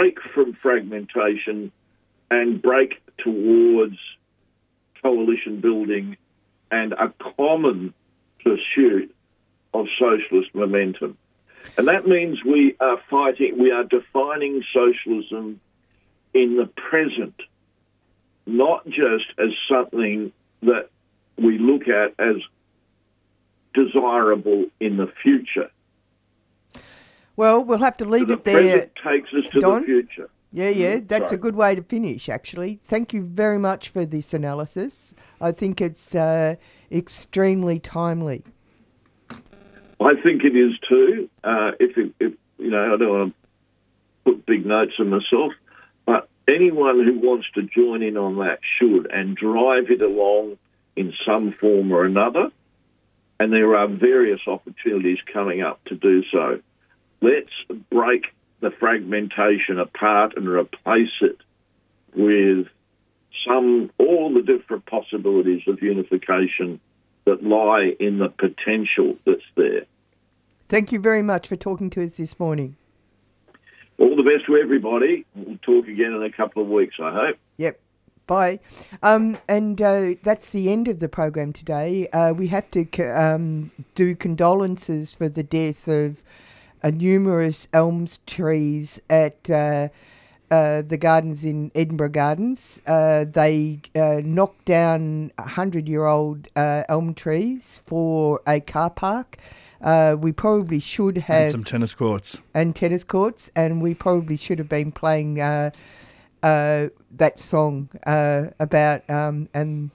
break from fragmentation and break towards coalition building and a common pursuit of socialist momentum. And that means we are defining socialism in the present, not just as something that we look at as desirable in the future. Well, we'll have to leave So it there. The present takes us to Don? the future. Yeah, that's Sorry. a good way to finish, actually. Thank you very much for this analysis. I think it's extremely timely. I think it is too. If I don't want to put big notes on myself, but anyone who wants to join in on that should and drive it along in some form or another. And there are various opportunities coming up to do so. Let's break the fragmentation apart and replace it with all the different possibilities of unification that lie in the potential that's there. Thank you very much for talking to us this morning. All the best to everybody. We'll talk again in a couple of weeks, I hope. Yep. Bye. And that's the end of the program today. We have to do condolences for the death of numerous elm trees at the gardens in Edinburgh Gardens. They knocked down 100-year-old elm trees for a car park. We probably should have... And some tennis courts. And we probably should have been playing that song about... and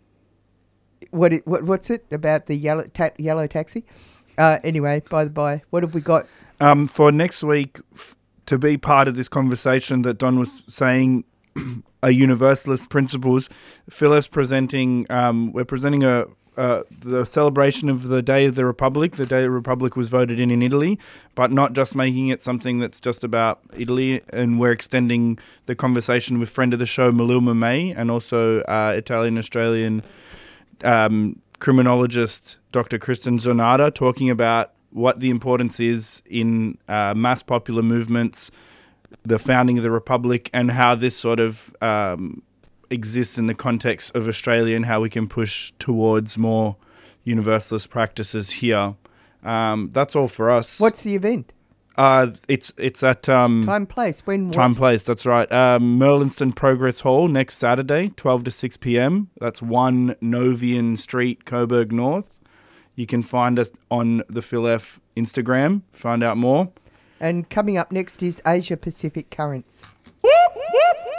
what's it? About the yellow taxi? Anyway, by the by, what have we got? For next week, to be part of this conversation that Don was saying, a universalist principles, Philip's presenting... we're presenting the celebration of the Day of the Republic. The Day of the Republic was voted in Italy, but not just making it something that's just about Italy. And we're extending the conversation with friend of the show, Maluma May, and also Italian-Australian criminologist Dr. Kristen Zonata, talking about what the importance is in mass popular movements, the founding of the Republic, and how this sort of exists in the context of Australia and how we can push towards more universalist practices here. That's all for us. What's the event? It's at Time, place. When? What? Time, place. That's right. Merlinston Progress Hall next Saturday, 12 to 6 p.m. That's 1 Novian Street, Coburg North. You can find us on the Phil F Instagram. Find out more. And coming up next is Asia Pacific Currents.